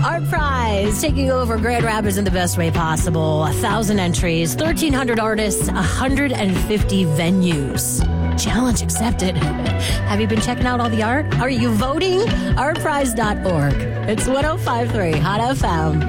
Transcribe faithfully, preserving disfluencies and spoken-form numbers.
Art Prize, taking over Grand Rapids in the best way possible. A thousand entries, thirteen hundred artists, one hundred fifty venues. Challenge accepted. Have you been checking out all the art? Are you voting? art prize dot org. It's one oh five point three Hot F M.